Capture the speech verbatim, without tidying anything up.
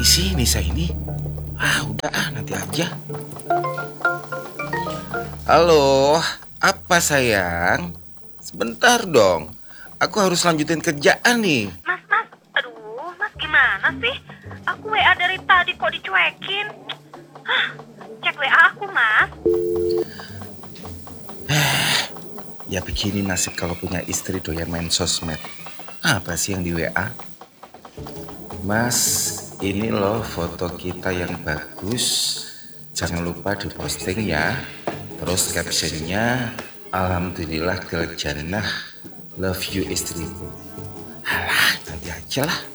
sih Nisa ini? Ah, udah ah, nanti aja. Halo, apa sayang? Sebentar dong, aku harus lanjutin kerjaan nih. Mas, mas, aduh, mas gimana sih? Aku W A dari tadi kok dicuekin? Hah, cek W A aku, mas. Ya begini nasib kalau punya istri doyan main sosmed. Apa sih yang di W A? Mas, ini loh foto kita yang bagus. Jangan lupa diposting ya. Terus captionnya, Alhamdulillah Geljannah, love you istriku. Halah, nanti aja lah.